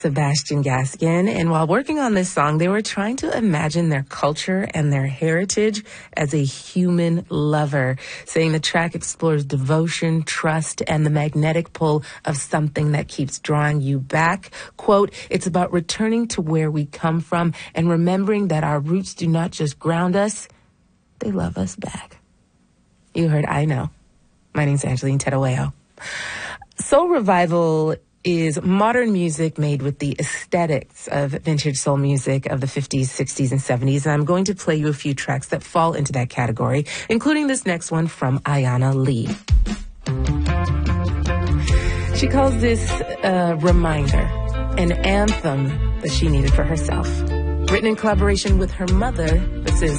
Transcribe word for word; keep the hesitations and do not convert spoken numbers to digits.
Sebastian Gaskin, and while working on this song, they were trying to imagine their culture and their heritage as a human lover, saying the track explores devotion, trust, and the magnetic pull of something that keeps drawing you back. Quote, it's about returning to where we come from and remembering that our roots do not just ground us, they love us back. You heard I Know. My name's Angeline Tedaweo. Soul Revival is modern music made with the aesthetics of vintage soul music of the fifties, sixties, and seventies. And I'm going to play you a few tracks that fall into that category, including this next one from Ayanna Lee. She calls this a reminder, an anthem that she needed for herself. Written in collaboration with her mother, this is